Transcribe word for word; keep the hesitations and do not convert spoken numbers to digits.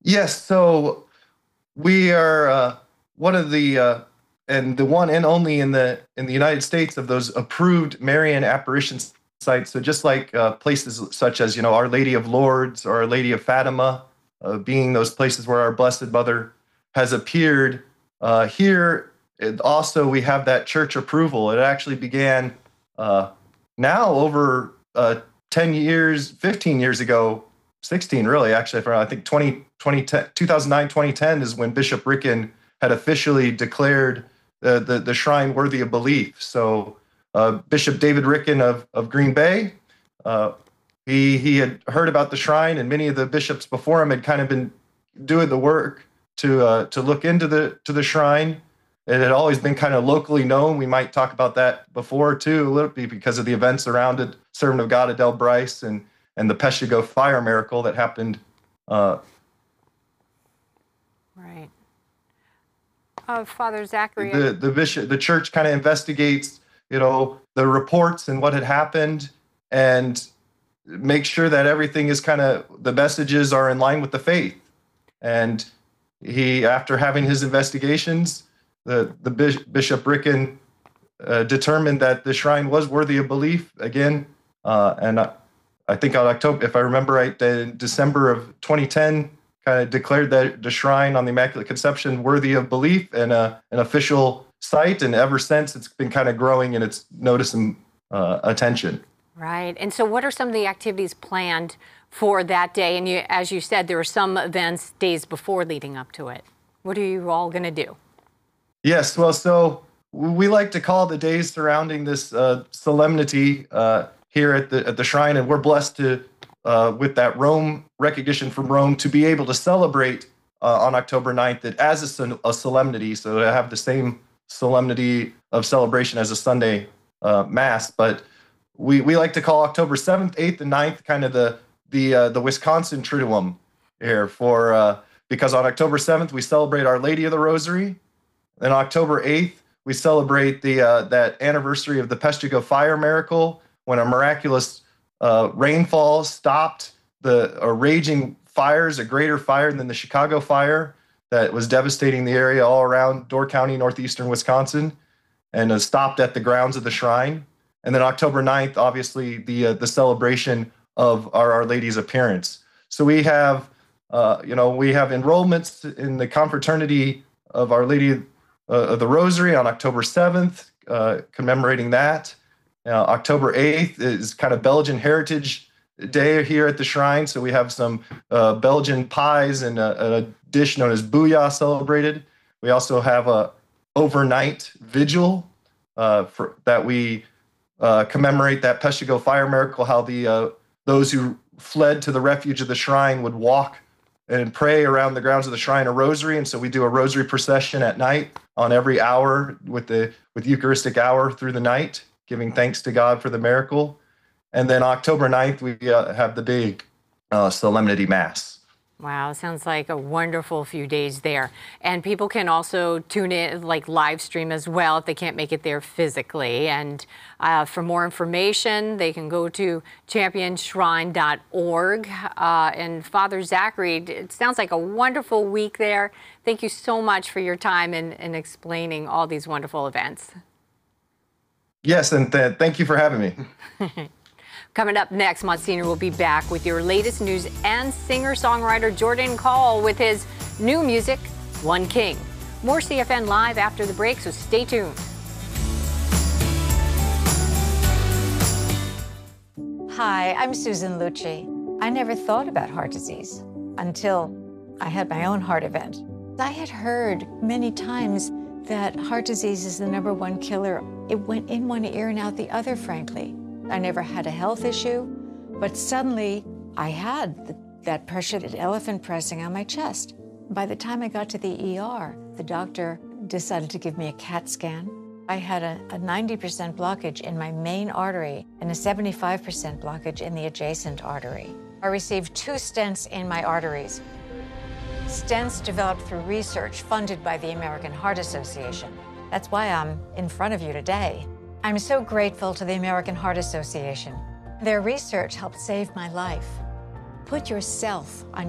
Yes, so we are uh, one of the uh, and the one and only in the in the United States of those approved Marian apparition sites. So just like uh, places such as you know Our Lady of Lourdes or Our Lady of Fatima, uh, being those places where our Blessed Mother has appeared, uh, here it also we have that church approval. It actually began uh, now over uh, ten years, fifteen years ago, sixteen really actually. For I think twenty, twenty ten, two thousand nine, twenty ten is when Bishop Ricken had officially declared the, the, the shrine worthy of belief. So uh, Bishop David Ricken of, of Green Bay, uh, he, he had heard about the shrine, and many of the bishops before him had kind of been doing the work to uh, to look into the to the shrine. It had always been kind of locally known. We might talk about that before too, a little bit because of the events around it. Servant of God Adele Bryce and and the Peshtigo fire miracle that happened. Uh, right. Uh, Father Zachary. The the bishop, the church kind of investigates, you know, the reports and what had happened, and make sure that everything is kind of the messages are in line with the faith. And he, after having his investigations, the the Bishop Ricken uh, determined that the shrine was worthy of belief again, uh, and. Uh, I think on October, if I remember right, in December of twenty ten, kind of declared that the shrine on the Immaculate Conception worthy of belief and uh, an official site. And ever since, it's been kind of growing in its notice and uh, attention. Right. And so what are some of the activities planned for that day? And you, as you said, there are some events days before leading up to it. What are you all going to do? Yes. Well, so we like to call the days surrounding this uh, solemnity uh, here at the at the shrine, and we're blessed to, uh, with that Rome recognition from Rome, to be able to celebrate uh, on October ninth it as a, a solemnity, so to have the same solemnity of celebration as a Sunday uh, Mass. But we we like to call October seventh, eighth, and ninth kind of the the uh, the Wisconsin Triduum here, for uh, because on October seventh we celebrate Our Lady of the Rosary, and October eighth we celebrate the uh, that anniversary of the Peshtigo fire miracle, when a miraculous uh, rainfall stopped the a raging fires, a greater fire than the Chicago fire that was devastating the area all around Door County, northeastern Wisconsin, and uh, stopped at the grounds of the shrine. And then October ninth, obviously, the uh, the celebration of our Our Lady's appearance. So we have, uh, you know, we have enrollments in the Confraternity of Our Lady uh, of the Rosary on October seventh, uh, commemorating that. Uh, October eighth is kind of Belgian Heritage Day here at the shrine. So we have some uh, Belgian pies and a, a dish known as booyah celebrated. We also have a overnight vigil uh, for, that we uh, commemorate that Peshtigo fire miracle, how the uh, those who fled to the refuge of the shrine would walk and pray around the grounds of the shrine a rosary. And so we do a rosary procession at night on every hour with the with Eucharistic hour through the night, giving thanks to God for the miracle. And then October ninth, we uh, have the big uh, Solemnity Mass. Wow, sounds like a wonderful few days there. And people can also tune in, like live stream as well, if they can't make it there physically. And uh, for more information, they can go to champion shrine dot org. Uh, and Father Zachary, it sounds like a wonderful week there. Thank you so much for your time and, and explaining all these wonderful events. Yes, and th thank you for having me. Coming up next, Monsignor will be back with your latest news and singer-songwriter Jordan Call with his new music, One King. More C F N Live after the break, so stay tuned. Hi, I'm Susan Lucci. I never thought about heart disease until I had my own heart event. I had heard many times that heart disease is the number one killer. It went in one ear and out the other, frankly. I never had a health issue, but suddenly I had the, that pressure, that elephant pressing on my chest. By the time I got to the E R, the doctor decided to give me a CAT scan. I had a, a ninety percent blockage in my main artery and a seventy-five percent blockage in the adjacent artery. I received two stents in my arteries. Stents developed through research funded by the American Heart Association. That's why I'm in front of you today. I'm so grateful to the American Heart Association. Their research helped save my life. Put yourself on